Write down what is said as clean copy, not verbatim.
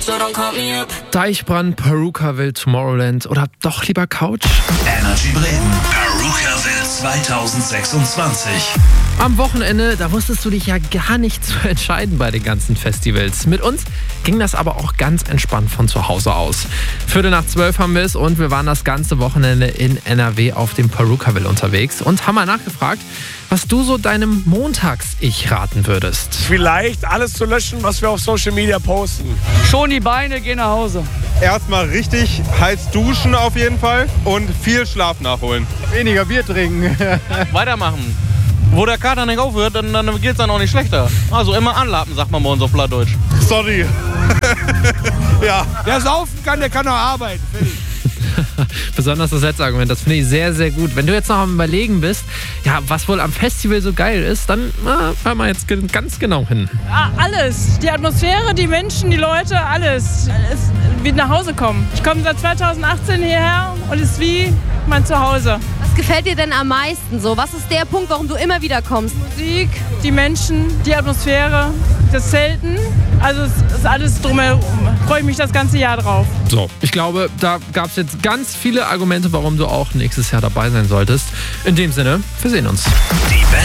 Deichbrand, Perukaville, Tomorrowland oder doch lieber Couch? Energy Bremen, Perukaville 2026. Am Wochenende, da wusstest du dich ja gar nicht zu entscheiden bei den ganzen Festivals. Mit uns ging das aber auch ganz entspannt von zu Hause aus. 11:45 haben wir es und wir waren das ganze Wochenende in NRW auf dem Perukaville unterwegs und haben mal nachgefragt, was du so deinem Montags-Ich raten würdest. Vielleicht alles zu löschen, was wir auf Social Media posten. Schon die Beine, geh nach Hause. Erstmal richtig heiß duschen auf jeden Fall und viel Schlaf nachholen. Weniger Bier trinken. Weitermachen. Wo der Kater nicht aufhört, dann geht's dann auch nicht schlechter. Also immer anlappen, sagt man bei uns auf Plattdeutsch. Sorry. Ja. Wer saufen kann, der kann auch arbeiten. Besonders das letzte Argument, das finde ich sehr, sehr gut. Wenn du jetzt noch am Überlegen bist, ja, was wohl am Festival so geil ist, dann hör mal jetzt ganz genau hin. Alles. Die Atmosphäre, die Menschen, die Leute, alles. Es wie nach Hause kommen. Ich komme seit 2018 hierher und es ist wie mein Zuhause. Was gefällt dir denn am meisten so? Was ist der Punkt, warum du immer wieder kommst? Musik, die Menschen, die Atmosphäre, das Zelten. Also es ist alles drumherum. Freue ich mich das ganze Jahr drauf. So, ich glaube, da gab es jetzt ganz viele Argumente, warum du auch nächstes Jahr dabei sein solltest. In dem Sinne, wir sehen uns. Die